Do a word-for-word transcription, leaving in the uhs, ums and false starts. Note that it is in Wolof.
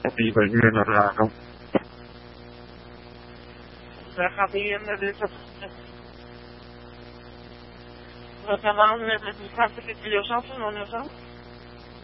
die bij u in raken. Daar gaat hij in de dit. Wat gaan we aan met het gaat het video zelf doen of zo?